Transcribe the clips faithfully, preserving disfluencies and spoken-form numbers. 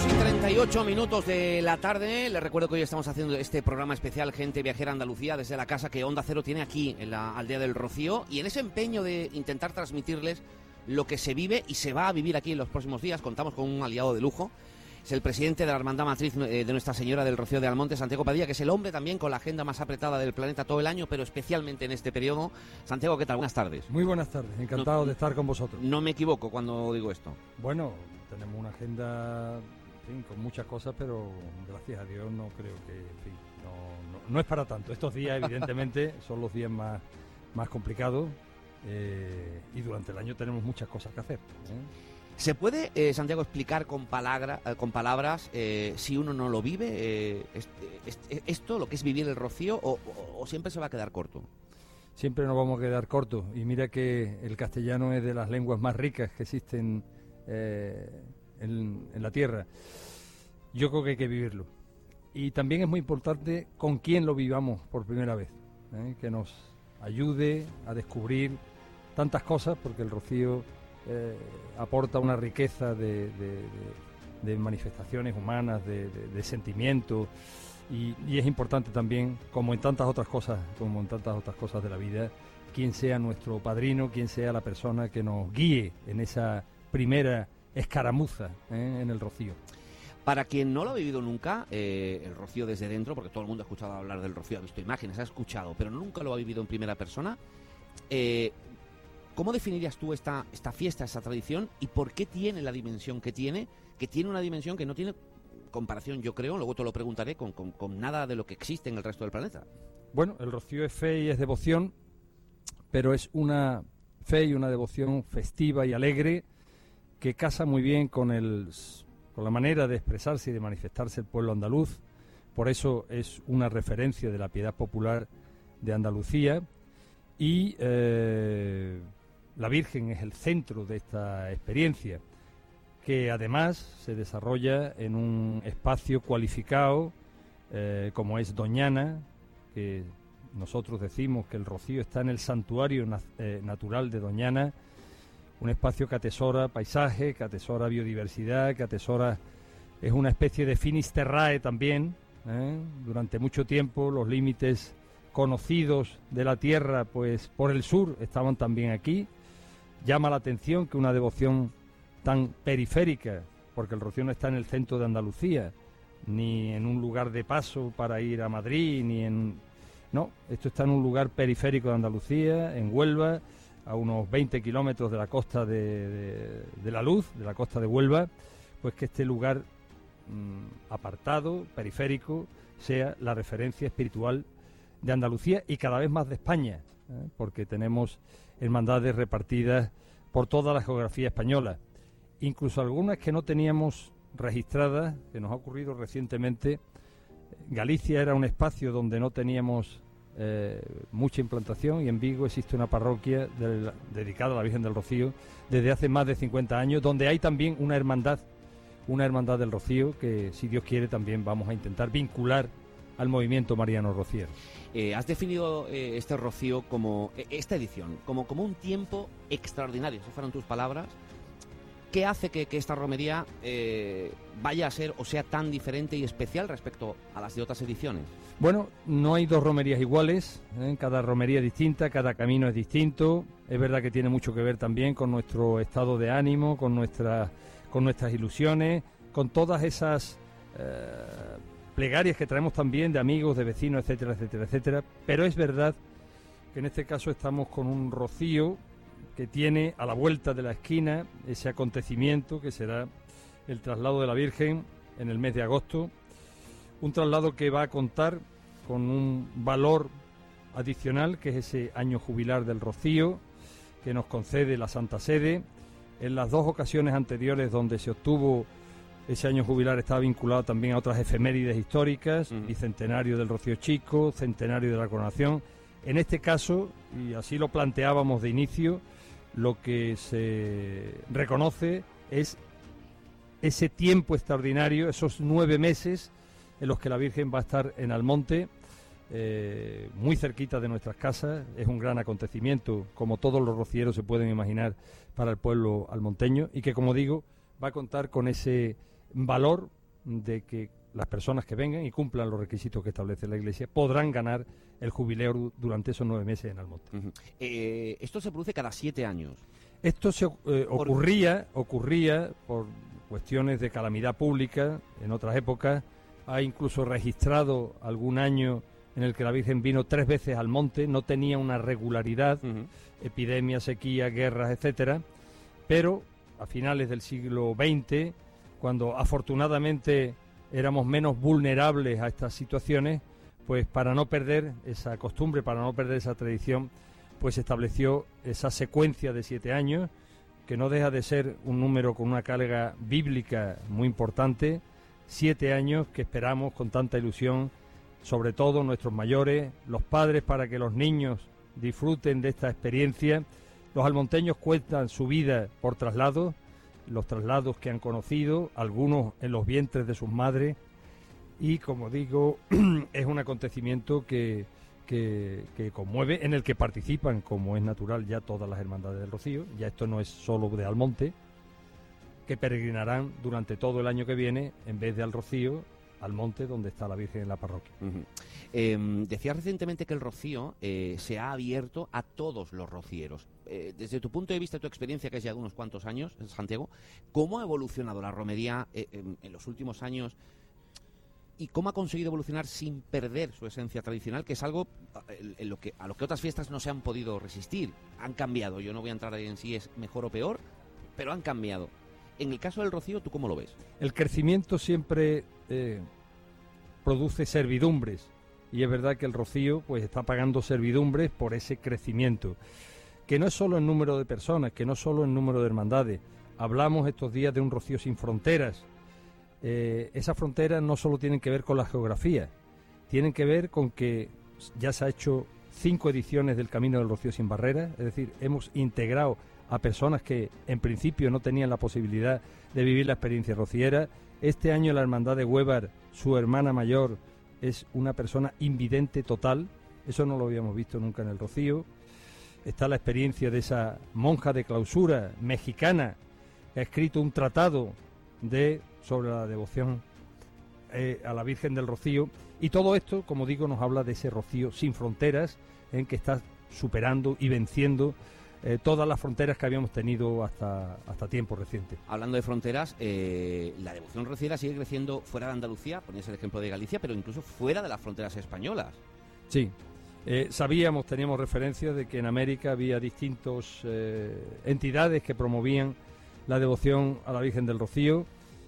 dos y treinta y ocho minutos de la tarde. Les recuerdo que hoy estamos haciendo este programa especial Gente Viajera Andalucía desde la casa que Onda Cero tiene aquí en la Aldea del Rocío, y en ese empeño de intentar transmitirles lo que se vive y se va a vivir aquí en los próximos días, contamos con un aliado de lujo. Es el presidente de la Hermandad Matriz de Nuestra Señora del Rocío de Almonte, Santiago Padilla, que es el hombre también con la agenda más apretada del planeta todo el año, pero especialmente en este periodo. Santiago, ¿qué tal? Buenas tardes. Muy buenas tardes, encantado no, de estar con vosotros. No me equivoco cuando digo esto. Bueno, tenemos una agenda, en fin, con muchas cosas, pero gracias a Dios no creo que, en fin, no, no, no es para tanto. Estos días, evidentemente, son los días más, más complicados eh, y durante el año tenemos muchas cosas que hacer, ¿eh? ¿Se puede, eh, Santiago, explicar con, palabra, eh, con palabras eh, si uno no lo vive, eh, este, este, esto, lo que es vivir el Rocío, o, o, o siempre se va a quedar corto? Siempre nos vamos a quedar cortos, y mira que el castellano es de las lenguas más ricas que existen eh, en, en la tierra. Yo creo que hay que vivirlo. Y también es muy importante con quién lo vivamos por primera vez, ¿eh? Que nos ayude a descubrir tantas cosas, porque el Rocío Eh, aporta una riqueza de, de, de, de manifestaciones humanas, de, de, de sentimientos, y, y es importante también, como en tantas otras cosas, como en tantas otras cosas de la vida, quién sea nuestro padrino, quién sea la persona que nos guíe en esa primera escaramuza, ¿eh? en el Rocío. Para quien no lo ha vivido nunca, eh, el Rocío desde dentro, porque todo el mundo ha escuchado hablar del Rocío, ha visto imágenes, ha escuchado, pero nunca lo ha vivido en primera persona. eh, ¿Cómo definirías tú esta, esta fiesta, esta tradición, y por qué tiene la dimensión que tiene, que tiene una dimensión que no tiene comparación, yo creo, luego te lo preguntaré, con, con, con nada de lo que existe en el resto del planeta? Bueno, el Rocío es fe y es devoción, pero es una fe y una devoción festiva y alegre que casa muy bien con, el, con la manera de expresarse y de manifestarse el pueblo andaluz. Por eso es una referencia de la piedad popular de Andalucía, y eh, la Virgen es el centro de esta experiencia, que además se desarrolla en un espacio cualificado eh, como es Doñana, que nosotros decimos que el Rocío está en el santuario na eh, natural de Doñana, un espacio que atesora paisaje, que atesora biodiversidad, que atesora, es una especie de finis terrae también, ¿eh? Durante mucho tiempo los límites conocidos de la tierra, pues por el sur estaban también aquí. Llama la atención que una devoción tan periférica, porque el Rocío no está en el centro de Andalucía, ni en un lugar de paso para ir a Madrid, ni en... No, esto está en un lugar periférico de Andalucía, en Huelva, a unos veinte kilómetros de la costa de, de, de La Luz, de la costa de Huelva, pues que este lugar mmm, apartado, periférico, sea la referencia espiritual de Andalucía y cada vez más de España, ¿eh? Porque tenemos hermandades repartidas por toda la geografía española, incluso algunas que no teníamos registradas, que nos ha ocurrido recientemente. Galicia era un espacio donde no teníamos eh, mucha implantación, y en Vigo existe una parroquia de la, dedicada a la Virgen del Rocío desde hace más de cincuenta años, donde hay también una hermandad, una hermandad del Rocío que, si Dios quiere, también vamos a intentar vincular al movimiento mariano rociero. Eh, has definido eh, este Rocío como, eh, esta edición, como, como un tiempo extraordinario, esas fueron tus palabras. ¿Qué hace que, que esta romería eh, vaya a ser o sea tan diferente y especial respecto a las de otras ediciones? Bueno, no hay dos romerías iguales, ¿eh? Cada romería es distinta, cada camino es distinto. Es verdad que tiene mucho que ver también con nuestro estado de ánimo, con, nuestra, con nuestras ilusiones, con todas esas eh, plegarias que traemos también de amigos, de vecinos, etcétera, etcétera, etcétera. Pero es verdad que en este caso estamos con un Rocío que tiene a la vuelta de la esquina ese acontecimiento que será el traslado de la Virgen en el mes de agosto, un traslado que va a contar con un valor adicional, que es ese año jubilar del Rocío que nos concede la Santa Sede. En las dos ocasiones anteriores donde se obtuvo ese año jubilar estaba vinculado también a otras efemérides históricas, uh-huh. Bicentenario del Rocío Chico, centenario de la coronación. En este caso, y así lo planteábamos de inicio, lo que se reconoce es ese tiempo extraordinario, esos nueve meses en los que la Virgen va a estar en Almonte, eh, muy cerquita de nuestras casas. Es un gran acontecimiento, como todos los rocieros se pueden imaginar, para el pueblo almonteño, y que, como digo, va a contar con ese valor de que las personas que vengan y cumplan los requisitos que establece la Iglesia podrán ganar el jubileo durante esos nueve meses en Almonte. Uh-huh. eh, esto se produce cada siete años. Esto se eh, ocurría, ocurría por cuestiones de calamidad pública en otras épocas. Ha incluso registrado algún año en el que la Virgen vino tres veces al monte, no tenía una regularidad, uh-huh. epidemia, sequía, guerras, etcétera, pero a finales del siglo veinte, cuando afortunadamente éramos menos vulnerables a estas situaciones, pues para no perder esa costumbre, para no perder esa tradición, pues estableció esa secuencia de siete años, que no deja de ser un número con una carga bíblica muy importante, siete años que esperamos con tanta ilusión, sobre todo nuestros mayores, los padres, para que los niños disfruten de esta experiencia. Los almonteños cuentan su vida por traslados, los traslados que han conocido, algunos en los vientres de sus madres, y como digo, es un acontecimiento que, que, que conmueve, en el que participan, como es natural, ya todas las hermandades del Rocío. Ya esto no es solo de Almonte, que peregrinarán durante todo el año que viene, en vez de al Rocío, al monte donde está la Virgen en la parroquia. Uh-huh. Eh, decías recientemente que el Rocío eh, se ha abierto a todos los rocieros. Eh, desde tu punto de vista, tu experiencia, que es ya de unos cuantos años, Santiago, ¿cómo ha evolucionado la romería eh, en, en los últimos años? ¿Y cómo ha conseguido evolucionar sin perder su esencia tradicional, que es algo en, en lo que, a lo que otras fiestas no se han podido resistir? Han cambiado, yo no voy a entrar ahí en si es mejor o peor, pero han cambiado. En el caso del Rocío, ¿tú cómo lo ves? El crecimiento siempre eh, produce servidumbres, y es verdad que el Rocío pues está pagando servidumbres por ese crecimiento, que no es solo en número de personas, que no es solo en número de hermandades. Hablamos estos días de un Rocío sin fronteras. Eh, esas fronteras no solo tienen que ver con la geografía, tienen que ver con que ya se ha hecho cinco ediciones del Camino del Rocío sin barreras, es decir, hemos integrado a personas que en principio no tenían la posibilidad de vivir la experiencia rociera. Este año la hermandad de Huévar, su hermana mayor, es una persona invidente total, eso no lo habíamos visto nunca en el Rocío. Está la experiencia de esa monja de clausura mexicana que ha escrito un tratado de sobre la devoción eh, a la Virgen del Rocío, y todo esto, como digo, nos habla de ese Rocío sin fronteras, en que está superando y venciendo eh, todas las fronteras que habíamos tenido hasta, hasta tiempo reciente. Hablando de fronteras, eh, la devoción rociera sigue creciendo fuera de Andalucía, ponías el ejemplo de Galicia, pero incluso fuera de las fronteras españolas. Sí, eh, sabíamos, teníamos referencia de que en América había distintas eh, entidades que promovían la devoción a la Virgen del Rocío,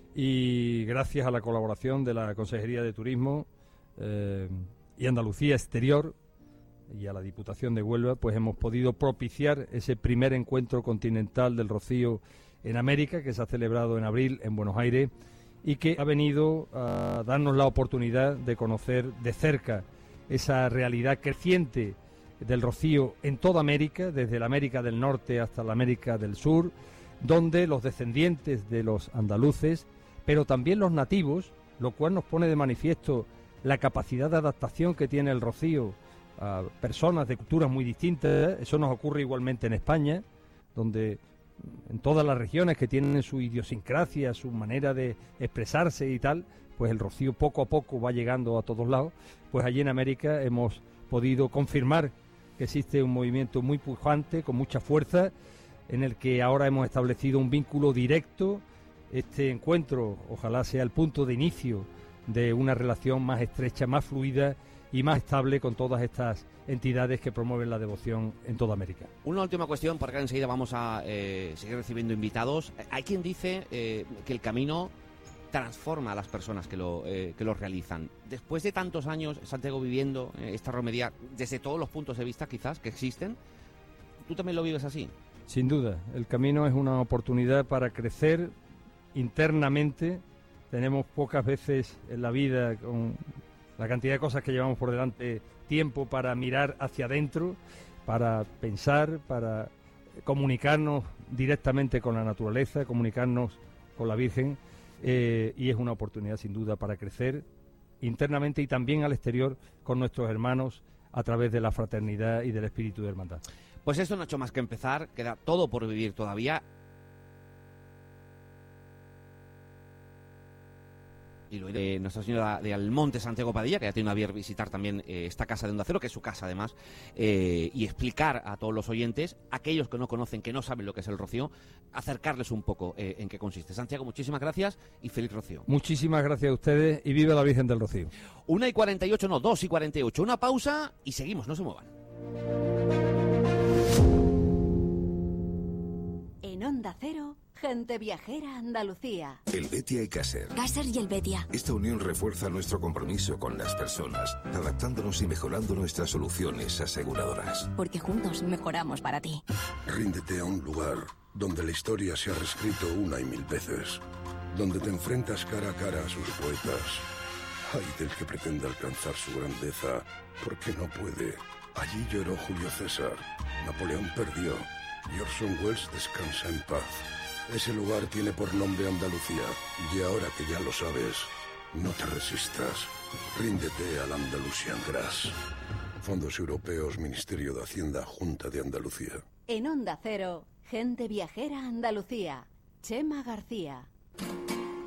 y gracias a la colaboración de la Consejería de Turismo eh, y Andalucía Exterior y a la Diputación de Huelva, pues hemos podido propiciar ese primer encuentro continental del Rocío en América, que se ha celebrado en abril en Buenos Aires, y que ha venido a darnos la oportunidad de conocer de cerca esa realidad creciente del Rocío en toda América, desde la América del Norte hasta la América del Sur, donde los descendientes de los andaluces, pero también los nativos, lo cual nos pone de manifiesto la capacidad de adaptación que tiene el Rocío a personas de culturas muy distintas. Eso nos ocurre igualmente en España, donde en todas las regiones que tienen su idiosincrasia, su manera de expresarse y tal, pues el Rocío poco a poco va llegando a todos lados. Pues allí en América hemos podido confirmar que existe un movimiento muy pujante, con mucha fuerza, en el que ahora hemos establecido un vínculo directo. Este encuentro ojalá sea el punto de inicio de una relación más estrecha, más fluida y más estable con todas estas entidades que promueven la devoción en toda América. Una última cuestión, porque enseguida vamos a eh, seguir recibiendo invitados. Hay quien dice eh, que el camino transforma a las personas que lo, eh, que lo realizan. Después de tantos años, Santiago, viviendo eh, esta romería, desde todos los puntos de vista quizás que existen, ¿tú también lo vives así? Sin duda, el camino es una oportunidad para crecer internamente. Tenemos pocas veces en la vida, con la cantidad de cosas que llevamos por delante, tiempo para mirar hacia adentro, para pensar, para comunicarnos directamente con la naturaleza, comunicarnos con la Virgen, eh, y es una oportunidad sin duda para crecer internamente y también al exterior con nuestros hermanos a través de la fraternidad y del espíritu de hermandad. Pues esto no ha hecho más que empezar, queda todo por vivir todavía. Y lo de Nuestra Señora de Almonte, Santiago Padilla, que ya tiene a bien visitar también eh, esta casa de Onda Cero, que es su casa además, eh, y explicar a todos los oyentes, aquellos que no conocen, que no saben lo que es el Rocío, acercarles un poco eh, en qué consiste. Santiago, muchísimas gracias y feliz Rocío. Muchísimas gracias a ustedes y viva la Virgen del Rocío. Una y cuarenta y ocho, no, dos y cuarenta y ocho. Una pausa y seguimos, no se muevan. En Onda Cero, Gente Viajera Andalucía. El Betia y Caser. Caser y el Betia. Esta unión refuerza nuestro compromiso con las personas, adaptándonos y mejorando nuestras soluciones aseguradoras. Porque juntos mejoramos para ti. Ríndete a un lugar donde la historia se ha reescrito una y mil veces, donde te enfrentas cara a cara a sus poetas. Ay del que pretenda alcanzar su grandeza, porque no puede. Allí lloró Julio César, Napoleón perdió, y Orson Welles descansa en paz. Ese lugar tiene por nombre Andalucía, y ahora que ya lo sabes, no te resistas. Ríndete al Andalusian Grass. Fondos Europeos, Ministerio de Hacienda, Junta de Andalucía. En Onda Cero, Gente Viajera Andalucía. Chema García.